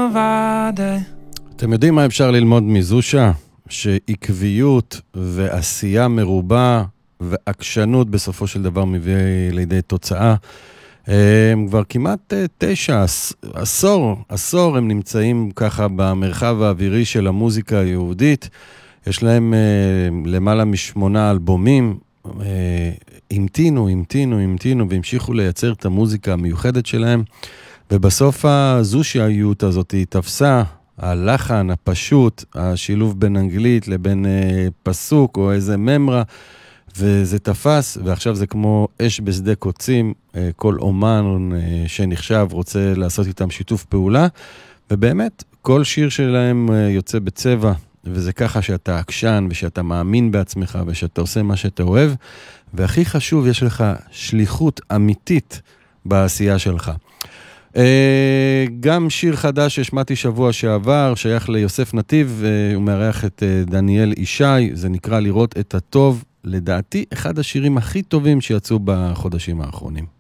nobody. אתם יודעים מה אפשר ללמוד מזושה? שעקביות ועשייה מרובה ועקשנות בסופו של דבר מביא לידי תוצאה. הם כבר כמעט 9 עשור הם נמצאים ככה במרחב האווירי של המוזיקה היהודית. יש להם למעלה מ8 אלבומים. המתינו והמשיכו לייצר את המוזיקה המיוחדת שלהם. ובסוף הזושיות הזאת היא תפסה, הלחן הפשוט, השילוב בין אנגלית לבין פסוק או איזה ממרה, וזה תפס, ועכשיו זה כמו אש בשדה קוצים, כל אומן שנחשב רוצה לעשות איתם שיתוף פעולה, ובאמת כל שיר שלהם יוצא בצבע, וזה ככה שאתה עקשן ושאתה מאמין בעצמך ושאתה עושה מה שאתה אוהב, והכי חשוב, יש לך שליחות אמיתית בעשייה שלך. גם שיר חדש ששמעתי שבוע שעבר, שייך ליוסף נתיב, הוא מארח את דניאל ישי, זה נקרא לראות את הטוב, לדעתי אחד השירים הכי טובים שיצאו בחודשים האחרונים.